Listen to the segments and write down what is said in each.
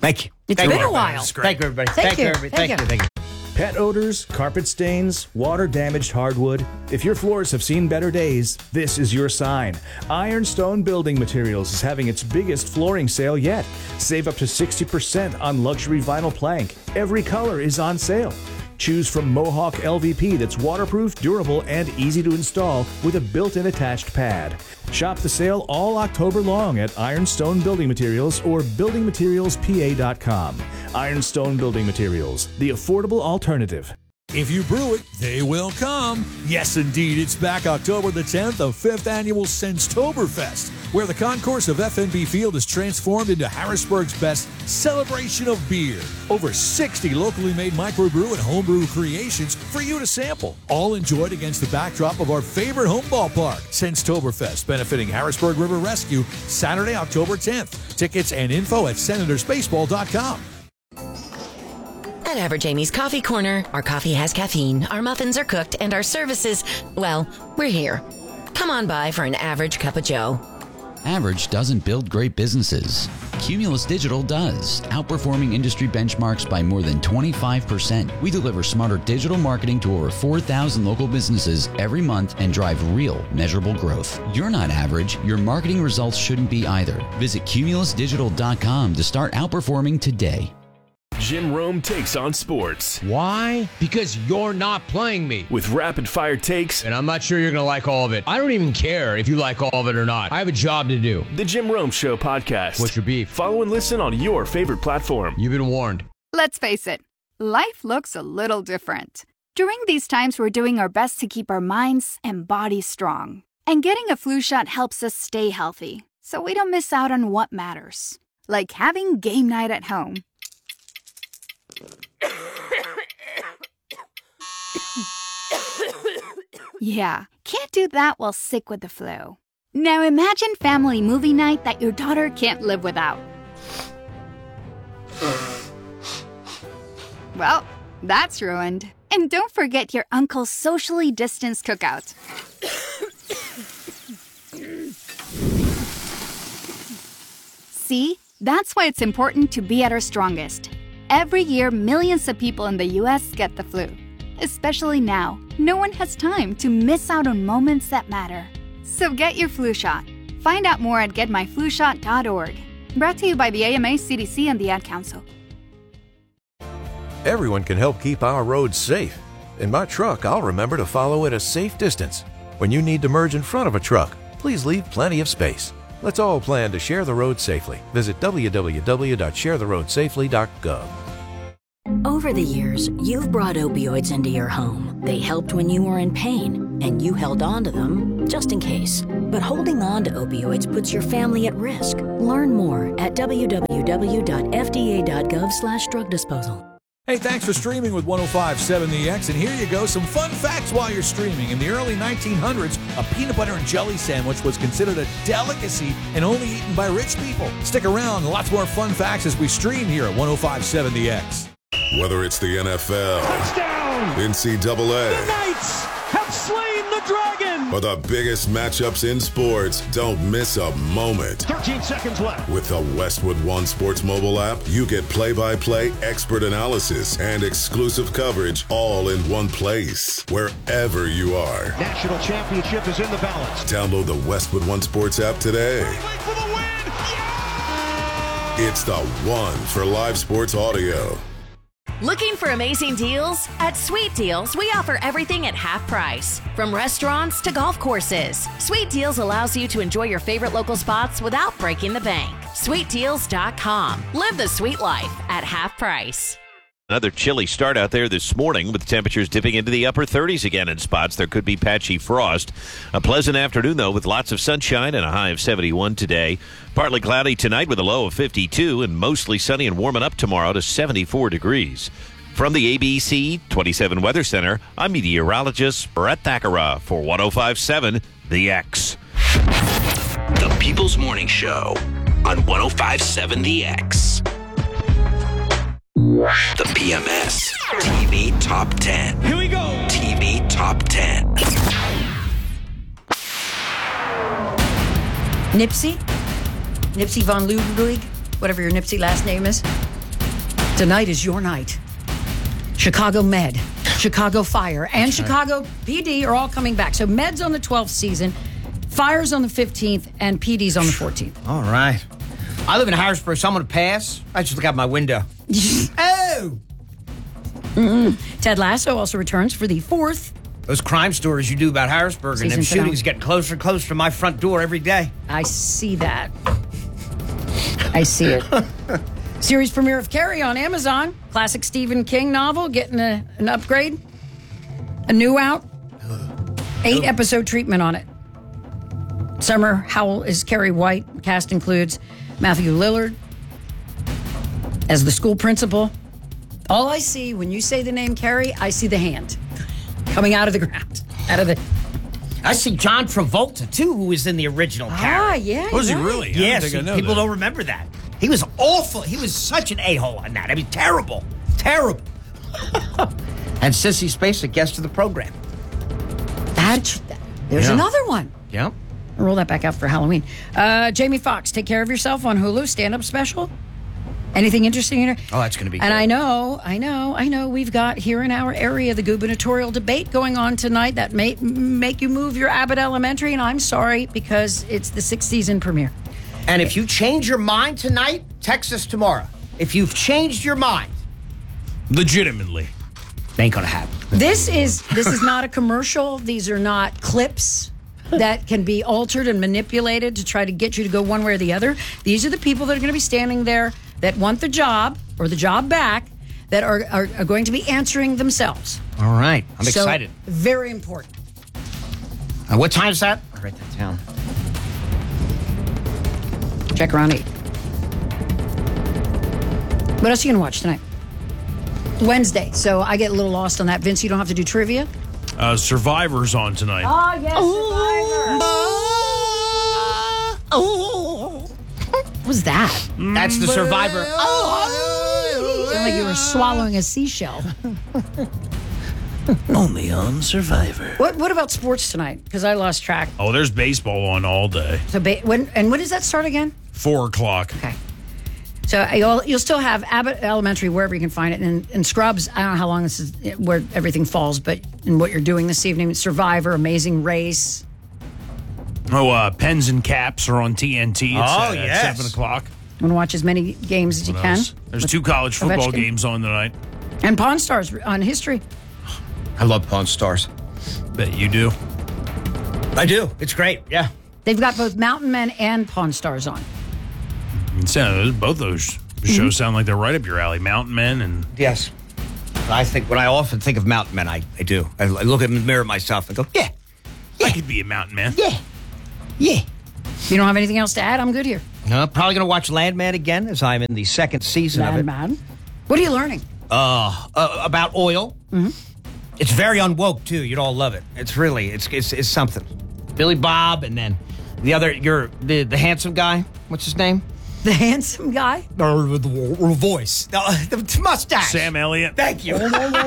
Thank you. It's been a while. Thank you, everybody. Thank you. Thank you. Pet odors, carpet stains, water-damaged hardwood. If your floors have seen better days, this is your sign. Ironstone Building Materials is having its biggest flooring sale yet. Save up to 60% on luxury vinyl plank. Every color is on sale. Choose from Mohawk LVP that's waterproof, durable, and easy to install with a built-in attached pad. Shop the sale all October long at Ironstone Building Materials or buildingmaterialspa.com. Ironstone Building Materials, the affordable alternative. If you brew it, they will come. Yes, indeed. It's back October the 10th, the 5th annual Senstoberfest, where the concourse of FNB Field is transformed into Harrisburg's best celebration of beer. Over 60 locally made microbrew and homebrew creations for you to sample, all enjoyed against the backdrop of our favorite home ballpark, Senstoberfest, benefiting Harrisburg River Rescue, Saturday, October 10th. Tickets and info at senatorsbaseball.com. At Average Amy's Coffee Corner, our coffee has caffeine, our muffins are cooked, and our services, well, we're here. Come on by for an average cup of joe. Average doesn't build great businesses. Cumulus Digital does, outperforming industry benchmarks by more than 25%. We deliver smarter digital marketing to over 4,000 local businesses every month and drive real, measurable growth. You're not average. Your marketing results shouldn't be either. Visit cumulusdigital.com to start outperforming today. Jim Rome takes on sports. Why? Because you're not playing me. With rapid-fire takes. And I'm not sure you're going to like all of it. I don't even care if you like all of it or not. I have a job to do. The Jim Rome Show podcast. What's your beef? Follow and listen on your favorite platform. You've been warned. Let's face it, life looks a little different. During these times, we're doing our best to keep our minds and bodies strong. And getting a flu shot helps us stay healthy, so we don't miss out on what matters. Like having game night at home. Yeah, can't do that while sick with the flu. Now imagine family movie night that your daughter can't live without. Well, that's ruined. And don't forget your uncle's socially distanced cookout. See, that's why it's important to be at our strongest. Every year, millions of people in the U.S. get the flu. Especially now, no one has time to miss out on moments that matter. So get your flu shot. Find out more at getmyflushot.org. Brought to you by the AMA, CDC, and the Ad Council. Everyone can help keep our roads safe. In my truck, I'll remember to follow at a safe distance. When you need to merge in front of a truck, please leave plenty of space. Let's all plan to share the road safely. Visit www.sharetheroadsafely.gov. Over the years, you've brought opioids into your home. They helped when you were in pain, and you held on to them just in case. But holding on to opioids puts your family at risk. Learn more at www.fda.gov/drug disposal. Hey, thanks for streaming with 105.7 The X, and here you go, some fun facts while you're streaming. In the early 1900s, a peanut butter and jelly sandwich was considered a delicacy and only eaten by rich people. Stick around, lots more fun facts as we stream here at 105.7 The X. Whether it's the NFL, touchdown, NCAA, the Knights have slain the Dragon, or the biggest matchups in sports, don't miss a moment. 13 seconds left. With the Westwood One Sports mobile app, you get play-by-play expert analysis and exclusive coverage all in one place, wherever you are. National championship is in the balance. Download the Westwood One Sports app today. For the win. Yeah! It's the one for live sports audio. Looking for amazing deals? At Sweet Deals, we offer everything at half price. From restaurants to golf courses, Sweet Deals allows you to enjoy your favorite local spots without breaking the bank. SweetDeals.com. Live the sweet life at half price. Another chilly start out there this morning with temperatures dipping into the upper 30s again in spots. There could be patchy frost. A pleasant afternoon, though, with lots of sunshine and a high of 71 today. Partly cloudy tonight with a low of 52 and mostly sunny and warming up tomorrow to 74 degrees. From the ABC 27 Weather Center, I'm meteorologist Brett Thakara for 105.7 The X. The People's Morning Show on 105.7 The X. The PMS TV Top 10. Here we go. TV Top 10. Nipsey von Leeuwenhoek, whatever your Nipsey last name is. Tonight is your night. Chicago Med, Chicago Fire, and Chicago PD are all coming back. So Med's on the 12th season, Fire's on the 15th, and PD's on the 14th. All right. I live in Harrisburg, so I'm going to pass. I just look out my window. Oh! Ted Lasso also returns for the 4th. Those crime stories you do about Harrisburg and them shootings getting closer and closer to my front door every day. I see that. I see it. Series premiere of Carrie on Amazon. Classic Stephen King novel getting an upgrade. A new out. 8-episode treatment on it. Summer Howell is Carrie White. Cast includes Matthew Lillard as the school principal. All I see when you say the name Carrie, I see the hand coming out of the ground. I see John Travolta, too, who was in the original Carrie. Yeah. Was he really? Yes. People don't remember that. He was awful. He was such an a-hole on that. I mean, terrible. Terrible. And Sissy Spacek, guest of the program. There's another one. Yep. I'll roll that back out for Halloween. Jamie Foxx, Take Care of Yourself on Hulu, stand-up special. Anything interesting in here? Oh, that's going to be good. And I know. We've got here in our area the gubernatorial debate going on tonight that may make you move your Abbott Elementary, and I'm sorry because it's the 6th season premiere. And if you change your mind tonight, text us tomorrow. If you've changed your mind. Legitimately. Ain't going to happen. This is not a commercial. These are not clips that can be altered and manipulated to try to get you to go one way or the other. These are the people that are going to be standing there that want the job or the job back that are going to be answering themselves. All right. I'm excited. Very important. What time is that? I'll write that down. Check around 8. What else are you going to watch tonight? Wednesday. So I get a little lost on that. Vince, you don't have to do trivia? Survivor's on tonight. Oh, yes, Survivor. What was that? That's the Survivor. Sounded like you were swallowing a seashell. Only on Survivor. What about sports tonight? Because I lost track. Oh, there's baseball on all day. So when does that start again? 4 o'clock. Okay. So you'll still have Abbott Elementary wherever you can find it, and Scrubs. I don't know how long this is where everything falls, but in what you're doing this evening, Survivor, Amazing Race. Oh, Pens and Caps are on TNT. It's at 7 o'clock. You want to watch as many games as you can. There's 2 college football games on tonight. And Pawn Stars on History. I love Pawn Stars. Bet you do. I do. It's great. Yeah. They've got both Mountain Men and Pawn Stars on. Both those shows sound like they're right up your alley. Mountain Men and... Yes. When I often think of Mountain Men, I do. I look in the mirror myself and go, yeah. I could be a Mountain Man. Yeah. You don't have anything else to add? I'm good here. No, probably going to watch Landman again as I'm in the 2nd season of it. Landman. What are you learning? About oil. Mm-hmm. It's very unwoke, too. You'd all love it. It's really, it's something. Billy Bob and then the other, the handsome guy. What's his name? The handsome guy? The voice. The mustache. Sam Elliott. Thank you.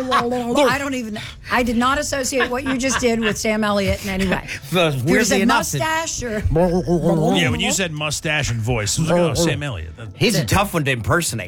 I did not associate what you just did with Sam Elliott in any way. Weirdly said enough, mustache or... Yeah, when you said mustace and voice, it was like, oh, Sam Elliott. He's a tough one to impersonate.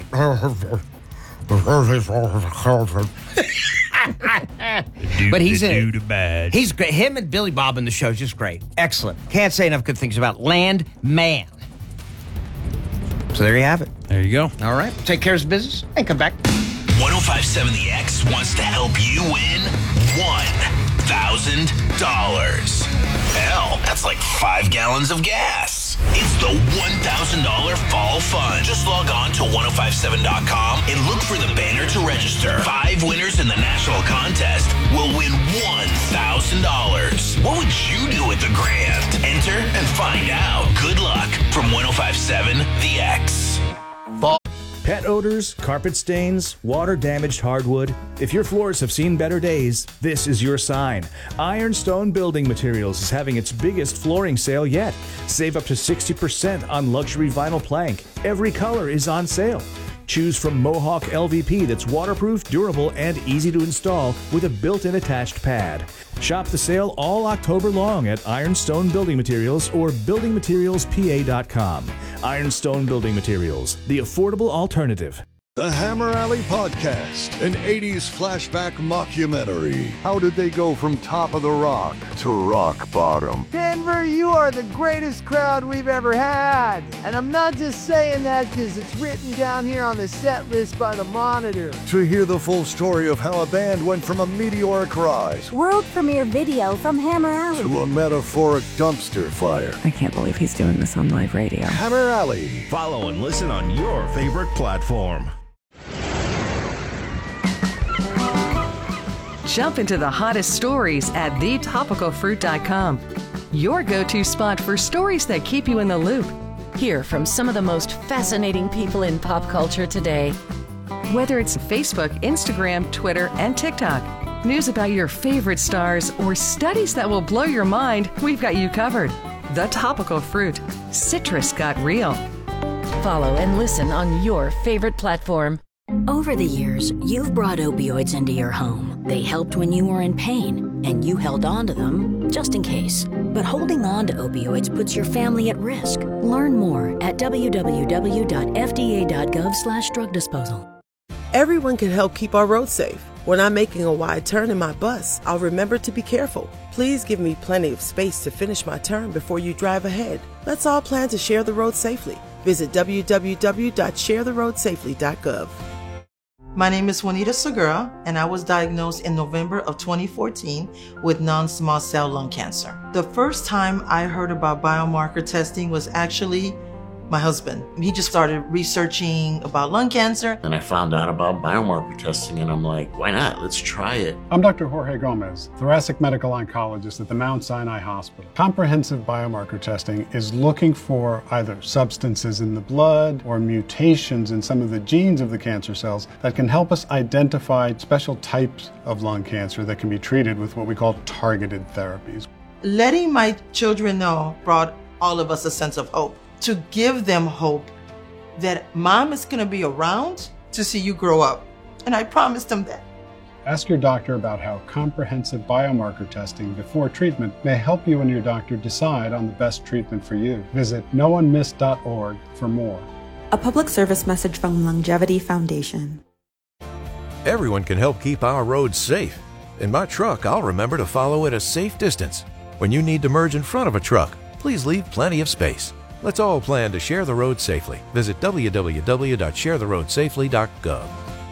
But he's bad. He's great. Him and Billy Bob in the show is just great. Excellent. Can't say enough good things about Landman. So there you have it. There you go. All right. Take care of his business and come back. 1057 The X wants to help you win $1,000. Hell, that's like 5 gallons of gas. It's the $1,000 Fall Fun. Just log on to 1057.com and look for the banner to register. 5 winners in the national contest will win $1,000. What would you do with the grand? Enter and find out. Good luck from 1057 The X. Fall. Pet odors, carpet stains, water-damaged hardwood. If your floors have seen better days, this is your sign. Ironstone Building Materials is having its biggest flooring sale yet. Save up to 60% on luxury vinyl plank. Every color is on sale. Choose from Mohawk LVP that's waterproof, durable, and easy to install with a built-in attached pad. Shop the sale all October long at Ironstone Building Materials or buildingmaterialspa.com. Ironstone Building Materials, the affordable alternative. The Hammer Alley Podcast, an 80s flashback mockumentary. How did they go from top of the rock to rock bottom? Denver, you are the greatest crowd we've ever had. And I'm not just saying that because it's written down here on the set list by the Monitor. To hear the full story of how a band went from a meteoric rise World premiere video from Hammer Alley to a metaphoric dumpster fire. I can't believe he's doing this on live radio. Hammer Alley. Follow and listen on your favorite platform. Jump into the hottest stories at thetopicalfruit.com. Your go-to spot for stories that keep you in the loop. Hear from some of the most fascinating people in pop culture today. Whether it's Facebook, Instagram, Twitter, and TikTok, news about your favorite stars, or studies that will blow your mind, we've got you covered. The Topical Fruit. Citrus got real. Follow and listen on your favorite platform. Over the years, you've brought opioids into your home. They helped when you were in pain, and you held on to them just in case. But holding on to opioids puts your family at risk. Learn more at www.fda.gov/drug disposal. Everyone can help keep our roads safe. When I'm making a wide turn in my bus, I'll remember to be careful. Please give me plenty of space to finish my turn before you drive ahead. Let's all plan to share the road safely. Visit www.sharetheroadsafely.gov. My name is Juanita Segura, and I was diagnosed in November of 2014 with non-small cell lung cancer. The first time I heard about biomarker testing was actually my husband. He just started researching about lung cancer. And I found out about biomarker testing, and I'm like, why not? Let's try it. I'm Dr. Jorge Gomez, thoracic medical oncologist at the Mount Sinai Hospital. Comprehensive biomarker testing is looking for either substances in the blood or mutations in some of the genes of the cancer cells that can help us identify special types of lung cancer that can be treated with what we call targeted therapies. Letting my children know brought all of us a sense of hope. To give them hope that mom is going to be around to see you grow up. And I promised them that. Ask your doctor about how comprehensive biomarker testing before treatment may help you and your doctor decide on the best treatment for you. Visit noonemiss.org for more. A public service message from Longevity Foundation. Everyone can help keep our roads safe. In my truck, I'll remember to follow at a safe distance. When you need to merge in front of a truck, please leave plenty of space. Let's all plan to share the road safely. Visit www.sharetheroadsafely.gov.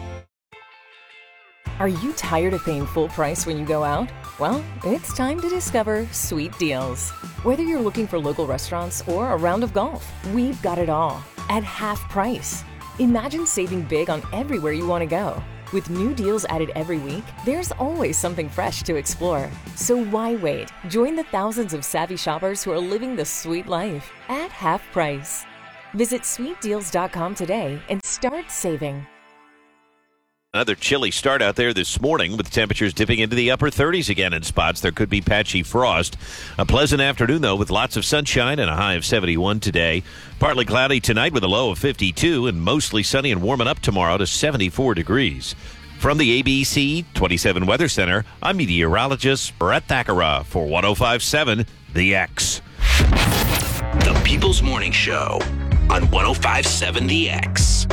Are you tired of paying full price when you go out? Well, it's time to discover Sweet Deals. Whether you're looking for local restaurants or a round of golf, we've got it all at half price. Imagine saving big on everywhere you want to go. With new deals added every week, there's always something fresh to explore. So why wait? Join the thousands of savvy shoppers who are living the sweet life at half price. Visit sweetdeals.com today and start saving. Another chilly start out there this morning with temperatures dipping into the upper 30s again in spots. There could be patchy frost. A pleasant afternoon, though, with lots of sunshine and a high of 71 today. Partly cloudy tonight with a low of 52 and mostly sunny and warming up tomorrow to 74 degrees. From the ABC 27 Weather Center, I'm meteorologist Brett Thakara for 105.7 The X. The People's Morning Show on 105.7 The X.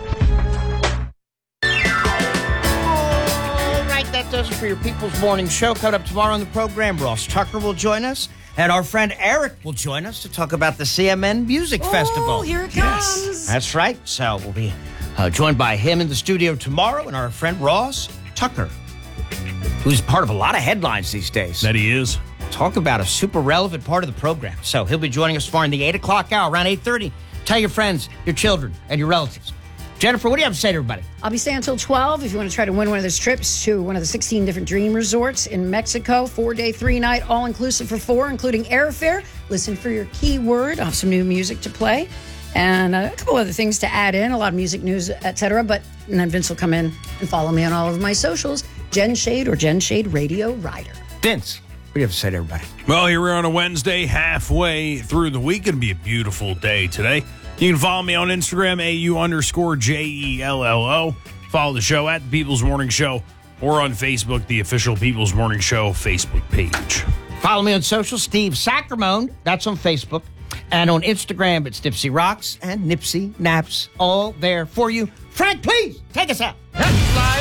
That does it for your People's Morning Show. Coming up tomorrow on the program, Ross Tucker will join us, and our friend Eric will join us to talk about the CMN Music Festival. Oh, here it comes. That's right. So we'll be joined by him in the studio tomorrow, and our friend Ross Tucker, who's part of a lot of headlines these days. That he is. Talk about a super relevant part of the program. So he'll be joining us tomorrow in the 8 o'clock hour, around 8:30. Tell your friends, your children, and your relatives. Jennifer, what do you have to say to everybody? I'll be staying until 12 if you want to try to win one of those trips to one of the 16 different dream resorts in Mexico. 4-day, 3-night, all-inclusive for 4, including airfare. Listen for your keyword. I'll have some new music to play and a couple other things to add in, a lot of music news, etc. And then Vince will come in and follow me on all of my socials, Jen Shade or Jen Shade Radio Rider. Vince, what do you have to say to everybody? Well, here we're on a Wednesday, halfway through the week. It'll be a beautiful day today. You can follow me on Instagram, AU_JELLO. Follow the show at People's Morning Show or on Facebook, the official People's Morning Show Facebook page. Follow me on social, Steve Sacramone. That's on Facebook. And on Instagram, it's Nipsey Rocks and Nipsey Naps, all there for you. Frank, please take us out. That's life.